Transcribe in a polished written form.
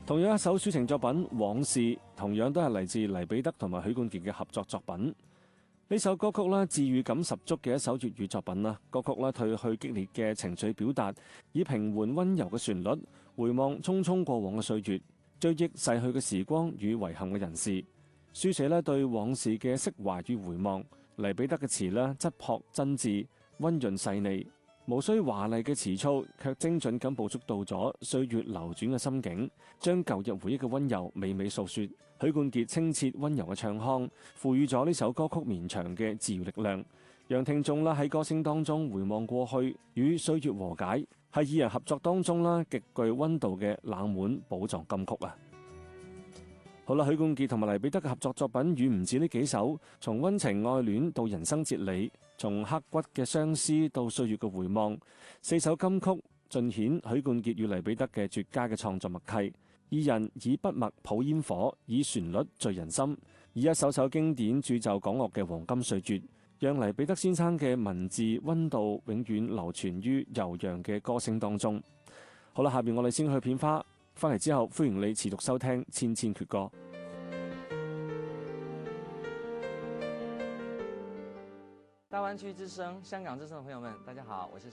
同樣一首抒情作品《往事》，同樣都係嚟自黎彼得同埋許冠傑嘅合作作品。呢首歌曲咧，治癒感十足嘅一首粵語作品啦。歌曲咧，褪去激烈嘅情緒表達，以平緩溫柔嘅旋律，回望匆匆過往嘅歲月，追憶逝去嘅時光與遺憾嘅人事，書寫咧對往事嘅釋懷與回望。黎彼得嘅詞咧，質樸真摯，溫潤細膩，無需華麗嘅詞操，卻精準咁捕捉到咗歲月流轉嘅心境，將舊日回憶嘅溫柔娓娓訴說。許冠傑清澈溫柔嘅唱腔，賦予咗呢首歌曲綿長嘅治癒力量，讓聽眾啦喺歌聲當中回望過去，與歲月和解，係二人合作當中啦極具溫度嘅冷門寶藏金曲啊！好啦，許冠傑同埋黎彼得嘅合作作品遠唔止呢幾首，從溫情愛戀到人生哲理，從刻骨嘅相思到歲月嘅回望，4首金曲盡顯許冠傑與黎彼得嘅絕佳嘅創作默契。二人以筆墨譜煙火，以旋律醉人心，以一首首經典鑄就港樂嘅黃金歲月，讓黎彼得先生嘅文字溫度永遠流傳於悠揚嘅歌聲當中。好啦，下邊我哋先去片花。翻嚟之後，歡迎你持續收聽千千闕歌。 大灣區之聲、香港之聲的朋友們，大家好，我是